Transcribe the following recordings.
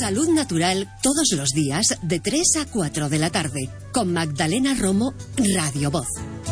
Salud Natural todos los días de 3 a 4 de la tarde con Magdalena Romo, Radio Voz.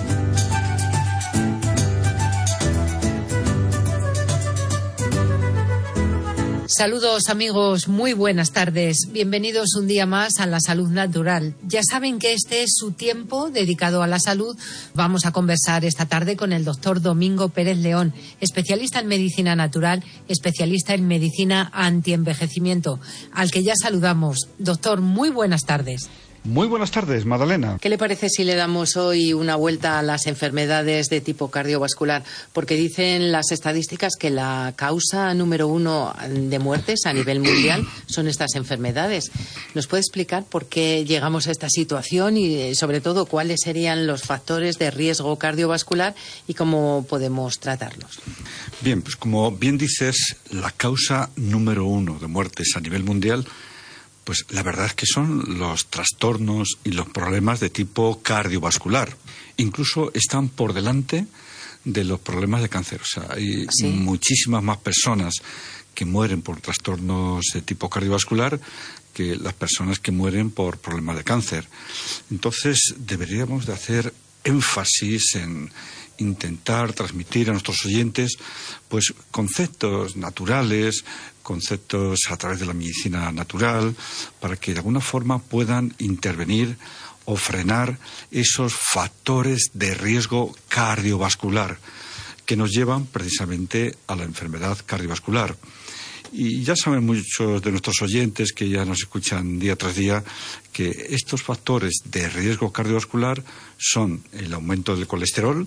Saludos amigos, muy buenas tardes. Bienvenidos un día más a la Salud Natural. Ya saben que este es su tiempo dedicado a la salud. Vamos a conversar esta tarde con el doctor Domingo Pérez León, especialista en medicina natural, especialista en medicina antienvejecimiento, al que ya saludamos. Doctor, muy buenas tardes. Muy buenas tardes, Magdalena. ¿Qué le parece si le damos hoy una vuelta a las enfermedades de tipo cardiovascular? Porque dicen las estadísticas que la causa número 1 de muertes a nivel mundial son estas enfermedades. ¿Nos puede explicar por qué llegamos a esta situación y, sobre todo, cuáles serían los factores de riesgo cardiovascular y cómo podemos tratarlos? Bien, pues como bien dices, la causa número 1 de muertes a nivel mundial, pues la verdad es que son los trastornos y los problemas de tipo cardiovascular. Incluso están por delante de los problemas de cáncer. O sea, hay muchísimas más personas que mueren por trastornos de tipo cardiovascular que las personas que mueren por problemas de cáncer. Entonces, deberíamos de hacer énfasis en intentar transmitir a nuestros oyentes pues conceptos naturales, conceptos a través de la medicina natural, para que de alguna forma puedan intervenir o frenar esos factores de riesgo cardiovascular que nos llevan precisamente a la enfermedad cardiovascular. Y ya saben muchos de nuestros oyentes que ya nos escuchan día tras día que estos factores de riesgo cardiovascular son el aumento del colesterol,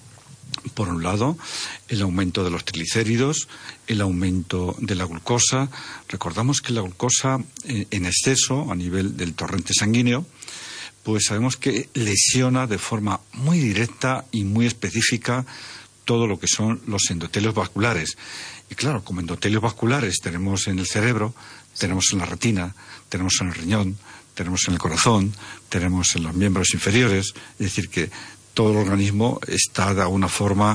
por un lado, el aumento de los triglicéridos, el aumento de la glucosa. Recordamos que la glucosa en exceso a nivel del torrente sanguíneo, pues sabemos que lesiona de forma muy directa y muy específica todo lo que son los endotelios vasculares. Y claro, como endotelios vasculares tenemos en el cerebro, tenemos en la retina, tenemos en el riñón, tenemos en el corazón, tenemos en los miembros inferiores, es decir que todo el organismo está de alguna forma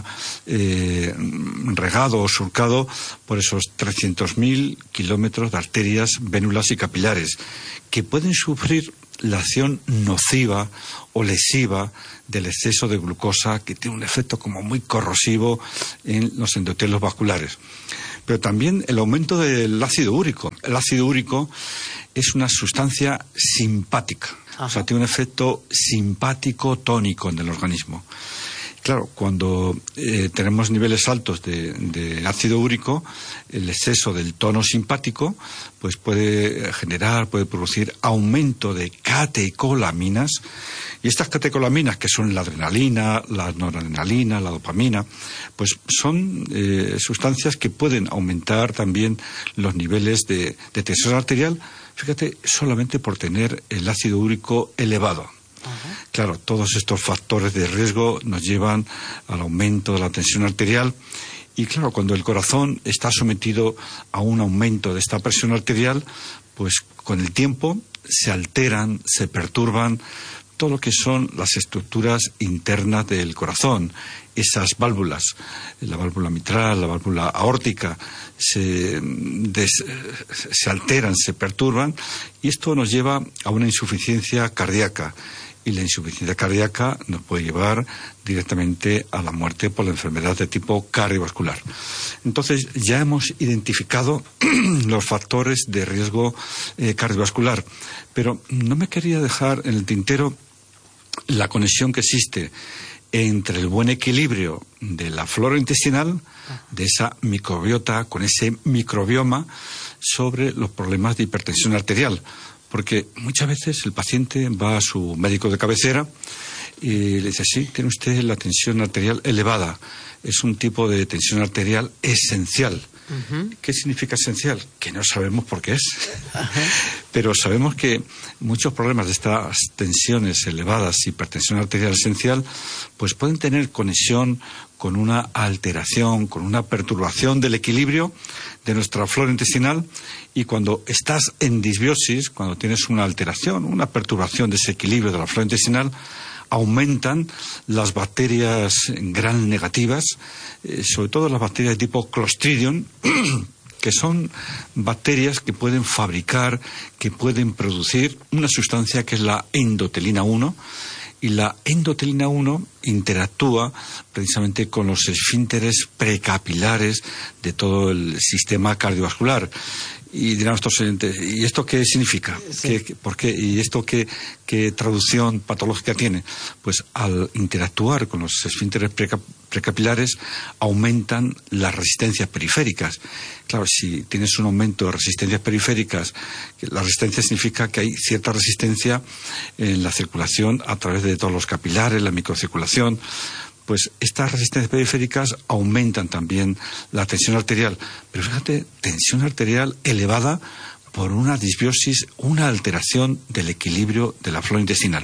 regado o surcado por esos 300.000 kilómetros de arterias, vénulas y capilares que pueden sufrir la acción nociva o lesiva del exceso de glucosa, que tiene un efecto como muy corrosivo en los endotelios vasculares. Pero también el aumento del ácido úrico. El ácido úrico es una sustancia simpática. Ajá. O sea, tiene un efecto simpático tónico en el organismo. Claro, cuando tenemos niveles altos de ácido úrico, el exceso del tono simpático pues puede producir aumento de catecolaminas. Y estas catecolaminas, que son la adrenalina, la noradrenalina, la dopamina, pues son sustancias que pueden aumentar también los niveles de tensión arterial, fíjate, solamente por tener el ácido úrico elevado. Claro, todos estos factores de riesgo nos llevan al aumento de la tensión arterial y claro, cuando el corazón está sometido a un aumento de esta presión arterial, pues con el tiempo se alteran, se perturban todo lo que son las estructuras internas del corazón. Esas válvulas, la válvula mitral, la válvula aórtica, se alteran, se perturban y esto nos lleva a una insuficiencia cardíaca. Y la insuficiencia cardíaca nos puede llevar directamente a la muerte por la enfermedad de tipo cardiovascular. Entonces, ya hemos identificado los factores de riesgo cardiovascular, pero no me quería dejar en el tintero la conexión que existe entre el buen equilibrio de la flora intestinal, de esa microbiota, con ese microbioma, sobre los problemas de hipertensión arterial. Porque muchas veces el paciente va a su médico de cabecera y le dice, sí, tiene usted la tensión arterial elevada. Es un tipo de tensión arterial esencial. ¿Qué significa esencial? Que no sabemos por qué es. Pero sabemos que muchos problemas de estas tensiones elevadas, hipertensión arterial esencial, pues pueden tener conexión con una alteración, con una perturbación del equilibrio de nuestra flora intestinal, y cuando estás en disbiosis, cuando tienes una alteración, una perturbación de ese equilibrio de la flora intestinal, aumentan las bacterias gram negativas, sobre todo las bacterias de tipo Clostridium, que son bacterias que pueden fabricar, que pueden producir una sustancia que es la endotelina 1, y la endotelina 1 interactúa precisamente con los esfínteres precapilares de todo el sistema cardiovascular. Y dirán nuestros oyentes, ¿y esto qué significa? Sí. ¿Por qué? ¿Y esto qué traducción patológica tiene? Pues al interactuar con los esfínteres precapilares aumentan las resistencias periféricas. Claro, si tienes un aumento de resistencias periféricas, la resistencia significa que hay cierta resistencia en la circulación a través de todos los capilares, la microcirculación. Pues estas resistencias periféricas aumentan también la tensión arterial. Pero fíjate, tensión arterial elevada por una disbiosis, una alteración del equilibrio de la flora intestinal.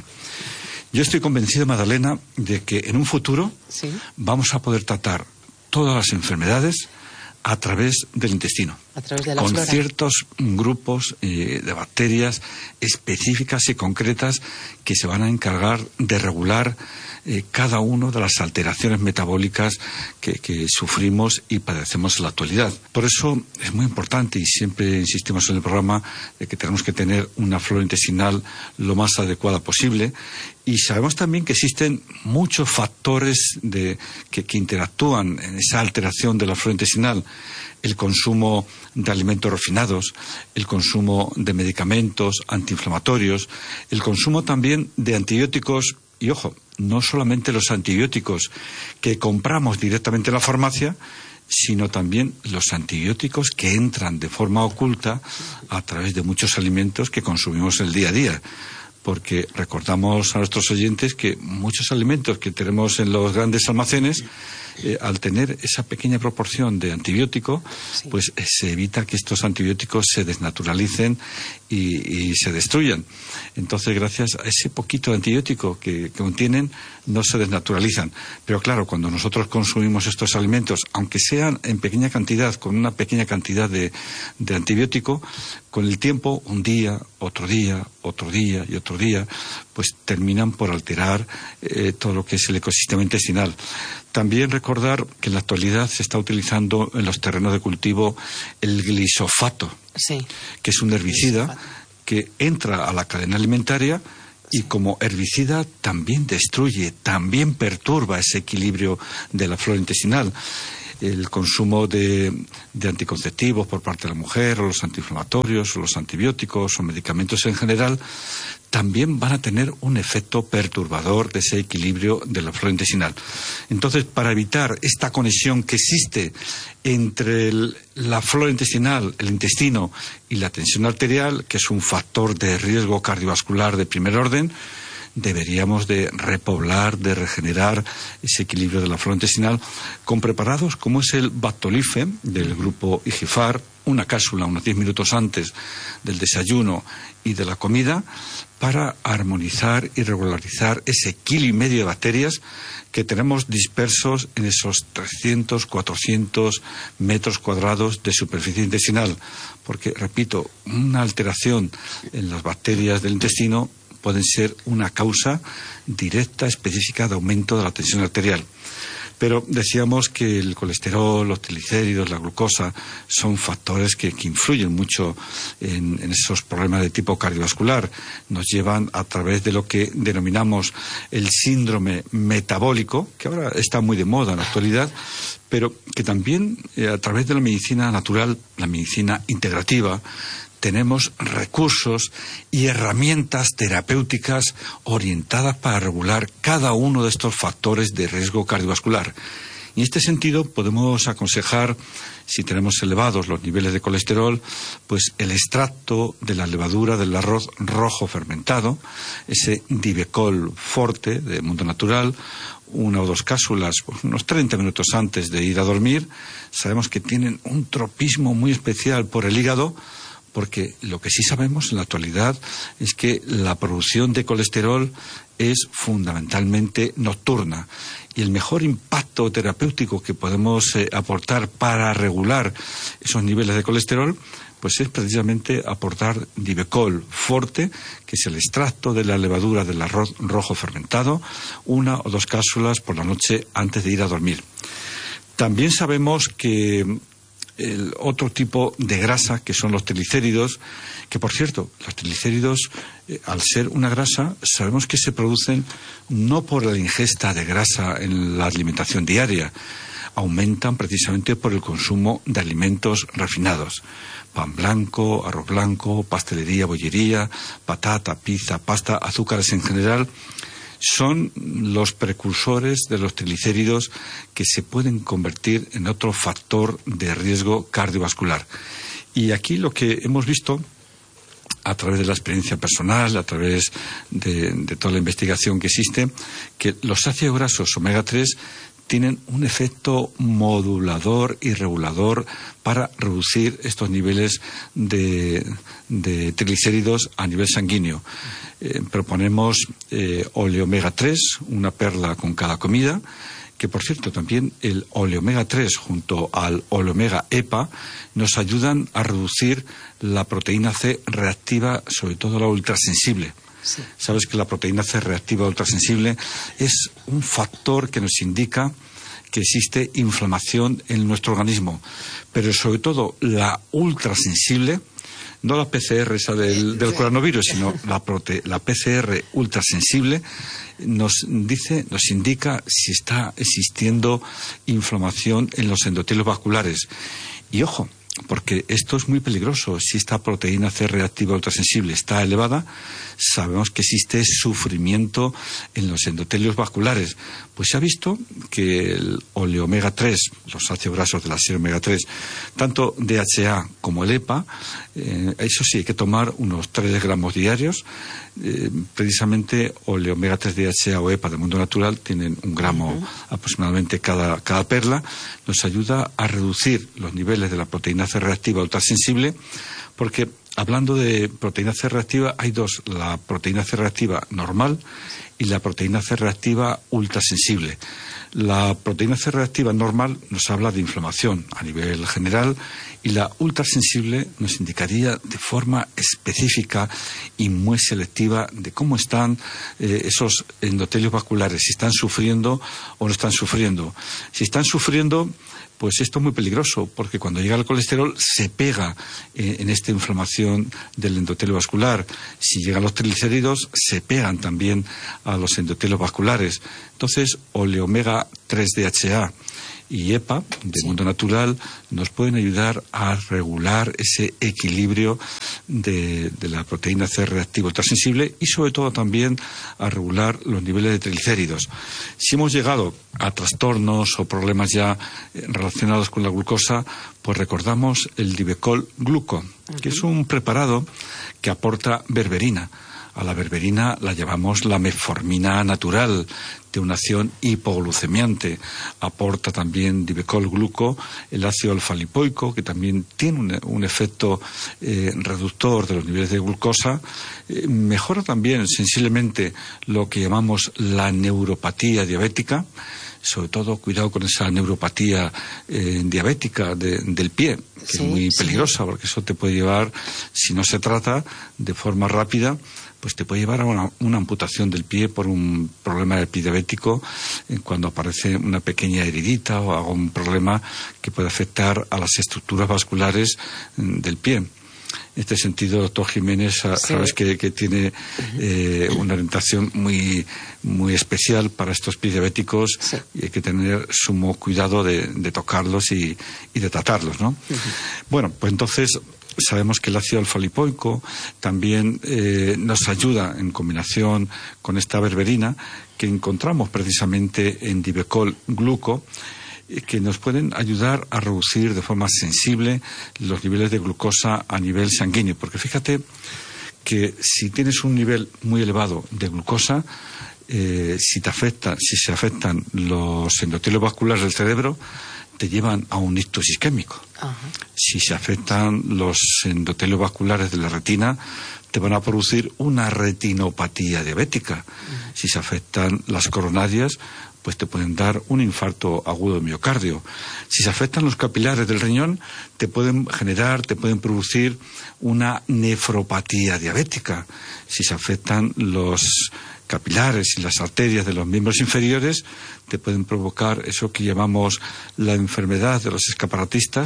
Yo estoy convencido, Magdalena, de que en un futuro vamos a poder tratar todas las enfermedades a través del intestino, a través de la con flora. Ciertos grupos de bacterias específicas y concretas que se van a encargar de regular cada una de las alteraciones metabólicas que sufrimos y padecemos en la actualidad. Por eso es muy importante, y siempre insistimos en el programa, de que tenemos que tener una flora intestinal lo más adecuada posible. Y sabemos también que existen muchos factores que interactúan en esa alteración de la flora intestinal. El consumo de alimentos refinados, el consumo de medicamentos antiinflamatorios, el consumo también de antibióticos. Y ojo, no solamente los antibióticos que compramos directamente en la farmacia, sino también los antibióticos que entran de forma oculta a través de muchos alimentos que consumimos el día a día. Porque recordamos a nuestros oyentes que muchos alimentos que tenemos en los grandes almacenes, al tener esa pequeña proporción de antibiótico, pues se evita que estos antibióticos se desnaturalicen y se destruyan. Entonces, gracias a ese poquito de antibiótico que contienen, no se desnaturalizan. Pero claro, cuando nosotros consumimos estos alimentos, aunque sean en pequeña cantidad, con una pequeña cantidad de antibiótico, con el tiempo, un día, otro día y otro día, pues terminan por alterar todo lo que es el ecosistema intestinal. También recordar que en la actualidad se está utilizando en los terrenos de cultivo el glisofato, que es un herbicida que entra a la cadena alimentaria y como herbicida también destruye, también perturba ese equilibrio de la flora intestinal. El consumo de anticonceptivos por parte de la mujer, o los antiinflamatorios, o los antibióticos, o medicamentos en general, también van a tener un efecto perturbador de ese equilibrio de la flora intestinal. Entonces, para evitar esta conexión que existe entre la flora intestinal, el intestino y la tensión arterial, que es un factor de riesgo cardiovascular de primer orden, deberíamos de repoblar, de regenerar ese equilibrio de la flora intestinal con preparados como es el Bactolife del grupo Igifar, una cápsula unos 10 minutos antes del desayuno y de la comida, para armonizar y regularizar ese 1,5 kg de bacterias que tenemos dispersos en esos 300, 400 metros cuadrados de superficie intestinal. Porque, repito, una alteración en las bacterias del intestino pueden ser una causa directa, específica de aumento de la tensión arterial. Pero decíamos que el colesterol, los triglicéridos, la glucosa son factores que influyen mucho en esos problemas de tipo cardiovascular. Nos llevan a través de lo que denominamos el síndrome metabólico, que ahora está muy de moda en la actualidad, pero que también a través de la medicina natural, la medicina integrativa, tenemos recursos y herramientas terapéuticas orientadas para regular cada uno de estos factores de riesgo cardiovascular. Y en este sentido podemos aconsejar, si tenemos elevados los niveles de colesterol, pues el extracto de la levadura del arroz rojo fermentado, ese Divecol Forte de Mundo Natural, 1 o 2 cápsulas, pues unos 30 minutos antes de ir a dormir. Sabemos que tienen un tropismo muy especial por el hígado, porque lo que sí sabemos en la actualidad es que la producción de colesterol es fundamentalmente nocturna, y el mejor impacto terapéutico que podemos aportar para regular esos niveles de colesterol pues es precisamente aportar Divecol Forte, que es el extracto de la levadura del arroz rojo fermentado, 1 o 2 cápsulas por la noche antes de ir a dormir. También sabemos que el otro tipo de grasa, que son los triglicéridos, que por cierto, los triglicéridos, al ser una grasa, sabemos que se producen no por la ingesta de grasa en la alimentación diaria, aumentan precisamente por el consumo de alimentos refinados. Pan blanco, arroz blanco, pastelería, bollería, patata, pizza, pasta, azúcares en general, son los precursores de los triglicéridos que se pueden convertir en otro factor de riesgo cardiovascular. Y aquí lo que hemos visto, a través de la experiencia personal, a través de toda la investigación que existe, que los ácidos grasos omega 3 tienen un efecto modulador y regulador para reducir estos niveles de triglicéridos a nivel sanguíneo. Proponemos oleomega 3, una perla con cada comida, que por cierto también el oleomega 3 junto al oleomega EPA nos ayudan a reducir la proteína C reactiva, sobre todo la ultrasensible. Sí. Sabes que la proteína C reactiva ultrasensible es un factor que nos indica que existe inflamación en nuestro organismo, pero sobre todo la ultrasensible, no la PCR esa del coronavirus, sino la PCR ultrasensible nos indica si está existiendo inflamación en los endotelios vasculares. Y ojo, porque esto es muy peligroso. Si esta proteína C reactiva ultrasensible está elevada, sabemos que existe sufrimiento en los endotelios vasculares. Pues se ha visto que el oleomega 3, los ácidos grasos de la serie omega 3, tanto DHA como el EPA, eso sí, hay que tomar unos 3 gramos diarios. Precisamente oleomega 3, DHA o EPA del mundo natural tienen 1 gramo aproximadamente cada perla. Nos ayuda a reducir los niveles de la proteína C reactiva ultrasensible, porque hablando de proteína C reactiva hay dos: la proteína C reactiva normal y la proteína C reactiva ultrasensible. La proteína C reactiva normal nos habla de inflamación a nivel general, y la ultrasensible nos indicaría de forma específica y muy selectiva de cómo están esos endotelios vasculares, si están sufriendo o no están sufriendo. Si están sufriendo, pues esto es muy peligroso, porque cuando llega el colesterol se pega en esta inflamación del endotelio vascular. Si llegan los triglicéridos, se pegan también a los endotelios vasculares. Entonces, oleomega 3 DHA y EPA, del mundo natural, nos pueden ayudar a regular ese equilibrio de la proteína C reactiva ultrasensible y sobre todo también a regular los niveles de triglicéridos. Si hemos llegado a trastornos o problemas ya relacionados con la glucosa, pues recordamos el Divecol Gluco, que es un preparado que aporta berberina. A la berberina la llamamos la metformina natural, de una acción hipoglucemiante. Aporta también Divecol Gluco, el ácido alfa-lipoico, que también tiene un efecto reductor de los niveles de glucosa. Mejora también sensiblemente lo que llamamos la neuropatía diabética. Sobre todo, cuidado con esa neuropatía diabética del pie, que es muy peligrosa, porque eso te puede llevar, si no se trata de forma rápida, pues te puede llevar a una amputación del pie por un problema del pie diabético, cuando aparece una pequeña heridita o algún problema que puede afectar a las estructuras vasculares del pie. En este sentido, doctor Jiménez, sabes que tiene una orientación muy, muy especial para estos pies diabéticos, y hay que tener sumo cuidado de tocarlos y de tratarlos, ¿no? Bueno, pues entonces sabemos que el ácido alfa-lipoico también nos ayuda en combinación con esta berberina que encontramos precisamente en Divecol Gluco, que nos pueden ayudar a reducir de forma sensible los niveles de glucosa a nivel sanguíneo. Porque fíjate que si tienes un nivel muy elevado de glucosa, si se afectan los endotelios vasculares del cerebro, te llevan a un ictus isquémico. Si se afectan los endotelios vasculares de la retina, te van a producir una retinopatía diabética. Si se afectan las coronarias, pues te pueden dar un infarto agudo de miocardio. Si se afectan los capilares del riñón, te pueden producir una nefropatía diabética. Si se afectan los capilares y las arterias de los miembros inferiores, te pueden provocar eso que llamamos la enfermedad de los escaparatistas,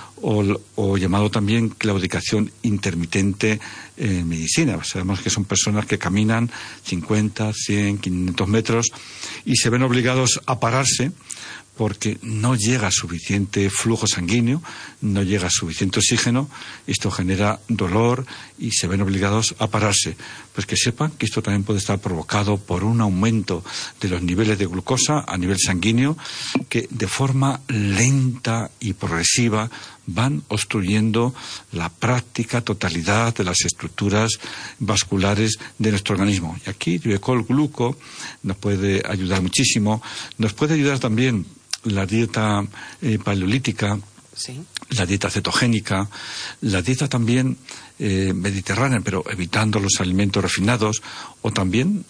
o llamado también claudicación intermitente en medicina. Sabemos que son personas que caminan 50, 100, 500 metros y se ven obligados a pararse porque no llega suficiente flujo sanguíneo, no llega suficiente oxígeno, esto genera dolor y se ven obligados a pararse. Pues que sepan que esto también puede estar provocado por un aumento de los niveles de glucosa a nivel sanguíneo que de forma lenta y progresiva van obstruyendo la práctica totalidad de las estructuras vasculares de nuestro organismo. Y aquí Ribecol Gluco nos puede ayudar muchísimo, nos puede ayudar también la dieta paleolítica, sí, la dieta cetogénica, la dieta también mediterránea, pero evitando los alimentos refinados, o también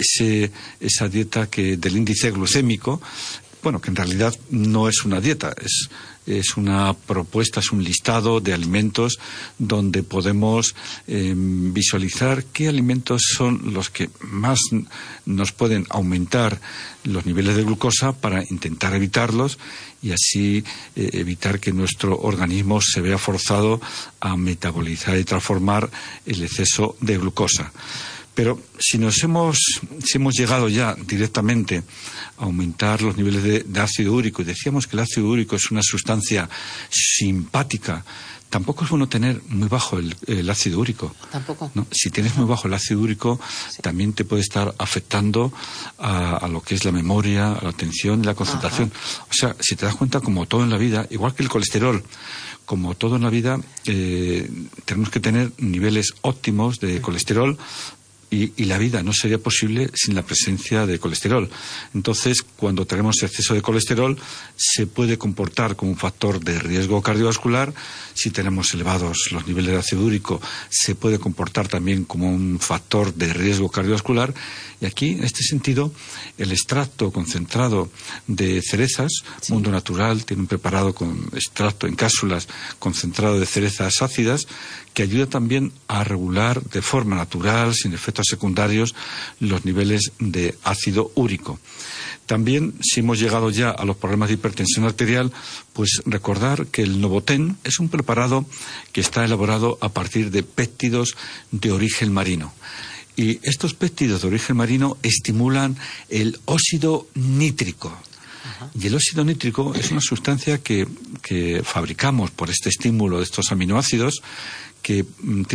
esa dieta del índice glucémico, bueno, que en realidad no es una dieta, es una propuesta, es un listado de alimentos donde podemos visualizar qué alimentos son los que más nos pueden aumentar los niveles de glucosa para intentar evitarlos y así evitar que nuestro organismo se vea forzado a metabolizar y transformar el exceso de glucosa. Pero si hemos llegado ya directamente a aumentar los niveles de ácido úrico, y decíamos que el ácido úrico es una sustancia simpática, tampoco es bueno tener muy bajo el ácido úrico. Tampoco. ¿No? Si tienes muy bajo el ácido úrico, sí, también te puede estar afectando a lo que es la memoria, a la atención y la concentración. Ajá. O sea, si te das cuenta, como todo en la vida, igual que el colesterol, como todo en la vida, tenemos que tener niveles óptimos de colesterol. Y la vida no sería posible sin la presencia de colesterol. Entonces, cuando tenemos exceso de colesterol, se puede comportar como un factor de riesgo cardiovascular. Si tenemos elevados los niveles de ácido úrico, se puede comportar también como un factor de riesgo cardiovascular. Y aquí, en este sentido, el extracto concentrado de cerezas, sí, Mundo Natural tiene un preparado con extracto en cápsulas concentrado de cerezas ácidas, que ayuda también a regular de forma natural, sin efectos secundarios, los niveles de ácido úrico. También, si hemos llegado ya a los problemas de hipertensión arterial, pues recordar que el Novoten es un preparado que está elaborado a partir de péptidos de origen marino. Y estos péptidos de origen marino estimulan el óxido nítrico. Y el óxido nítrico es una sustancia que fabricamos por este estímulo de estos aminoácidos que